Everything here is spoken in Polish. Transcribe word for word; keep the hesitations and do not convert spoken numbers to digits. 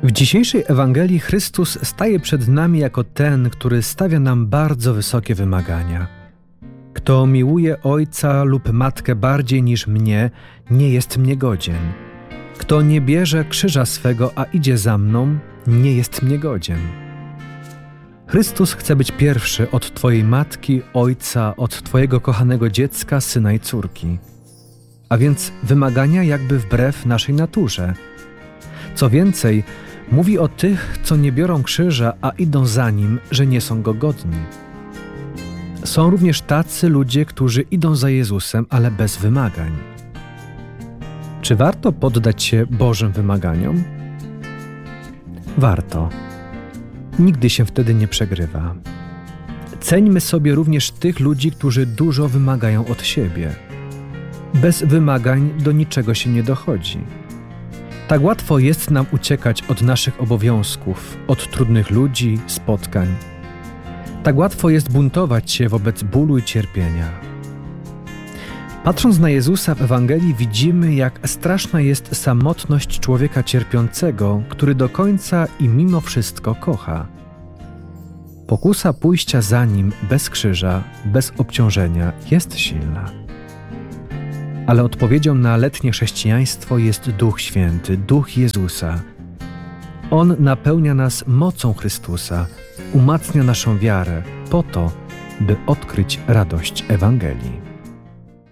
W dzisiejszej Ewangelii Chrystus staje przed nami jako ten, który stawia nam bardzo wysokie wymagania. Kto miłuje ojca lub matkę bardziej niż mnie, nie jest mnie godzien. Kto nie bierze krzyża swego, a idzie za mną, nie jest mnie godzien. Chrystus chce być pierwszy od Twojej matki, ojca, od Twojego kochanego dziecka, syna i córki. A więc wymagania jakby wbrew naszej naturze. Co więcej, mówi o tych, co nie biorą krzyża, a idą za Nim, że nie są Go godni. Są również tacy ludzie, którzy idą za Jezusem, ale bez wymagań. Czy warto poddać się Bożym wymaganiom? Warto. Nigdy się wtedy nie przegrywa. Ceńmy sobie również tych ludzi, którzy dużo wymagają od siebie. Bez wymagań do niczego się nie dochodzi. Tak łatwo jest nam uciekać od naszych obowiązków, od trudnych ludzi, spotkań. Tak łatwo jest buntować się wobec bólu i cierpienia. Patrząc na Jezusa w Ewangelii, widzimy, jak straszna jest samotność człowieka cierpiącego, który do końca i mimo wszystko kocha. Pokusa pójścia za Nim bez krzyża, bez obciążenia jest silna. Ale odpowiedzią na letnie chrześcijaństwo jest Duch Święty, Duch Jezusa. On napełnia nas mocą Chrystusa, umacnia naszą wiarę po to, by odkryć radość Ewangelii.